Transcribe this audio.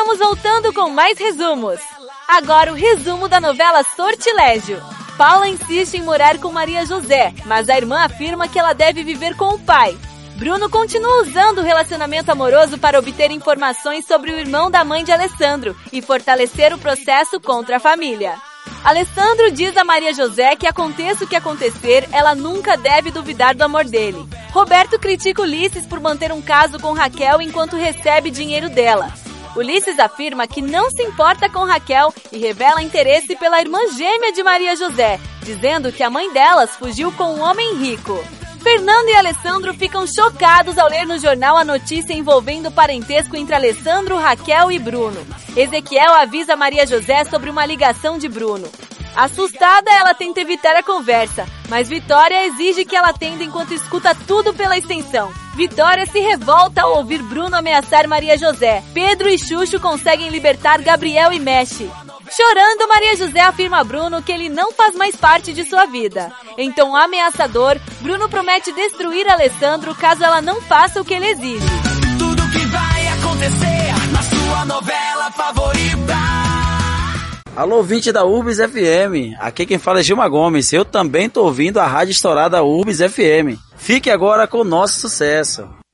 Estamos voltando com mais resumos. Agora o resumo da novela Sortilégio. Paula insiste em morar com Maria José, mas a irmã afirma que ela deve viver com o pai. Bruno continua usando o relacionamento amoroso para obter informações sobre o irmão da mãe de Alessandro e fortalecer o processo contra a família. Alessandro diz a Maria José que aconteça o que acontecer, ela nunca deve duvidar do amor dele. Roberto critica Ulisses por manter um caso com Raquel enquanto recebe dinheiro dela. Ulisses afirma que não se importa com Raquel e revela interesse pela irmã gêmea de Maria José, dizendo que a mãe delas fugiu com um homem rico. Fernando e Alessandro ficam chocados ao ler no jornal a notícia envolvendo o parentesco entre Alessandro, Raquel e Bruno. Ezequiel avisa Maria José sobre uma ligação de Bruno. Assustada, ela tenta evitar a conversa, mas Vitória exige que ela atenda enquanto escuta tudo pela extensão. Vitória se revolta ao ouvir Bruno ameaçar Maria José. Pedro e Xuxo conseguem libertar Gabriel e Mexe. Chorando, Maria José afirma a Bruno que ele não faz mais parte de sua vida. Então, ameaçador, Bruno promete destruir Alessandro caso ela não faça o que ele exige. Tudo que vai acontecer na sua novela favorita. Alô, ouvinte da Urbs FM, aqui quem fala é Gilma Gomes, eu também tô ouvindo a rádio estourada Urbs FM. Fique agora com o nosso sucesso.